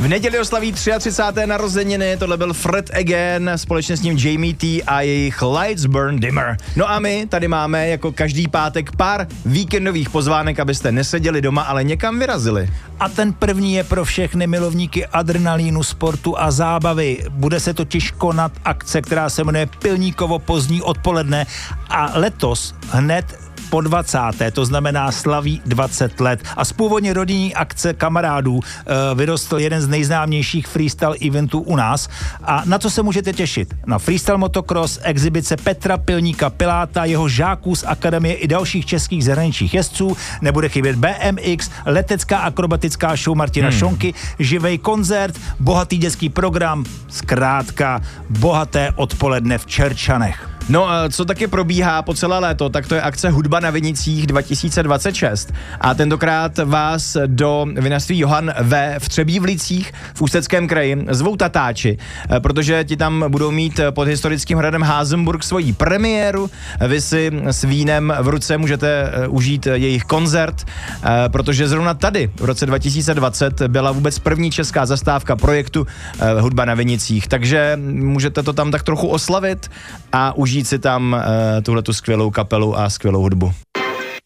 V neděli oslaví 33. narozeniny, tohle byl Fred Again, společně s ním Jamie T a jejich Lights Burn Dimmer. No a my tady máme jako každý pátek pár víkendových pozvánek, abyste neseděli doma, ale někam vyrazili. A ten první je pro všechny milovníky adrenalínu, sportu a zábavy. Bude se totiž konat akce, která se jmenuje Pilníkovo pozdní odpoledne a letos hned po 20. To znamená slaví 20 let. A z původně rodinní akce kamarádů vyrostl jeden z nejznámějších freestyle eventů u nás. A na co se můžete těšit? Na freestyle motocross, exibice Petra Pilníka Piláta, jeho žáků z akademie i dalších českých zahraničních jezdců. Nebude chybět BMX, letecká akrobatická show Martina Šonky, živej koncert, bohatý dětský program, zkrátka bohaté odpoledne v Čerčanech. No, co taky probíhá po celé léto, tak to je akce Hudba na Vinicích 2026. A tentokrát vás do vinařství Johann V. v Třebívlicích v Ústeckém kraji zvou tatáči, protože ti tam budou mít pod historickým hradem Házenburg svoji premiéru. Vy si s vínem v ruce můžete užít jejich koncert, protože zrovna tady v roce 2020 byla vůbec první česká zastávka projektu Hudba na Vinicích. Takže můžete to tam tak trochu oslavit a užít si tam tuhletu skvělou kapelu a skvělou hudbu.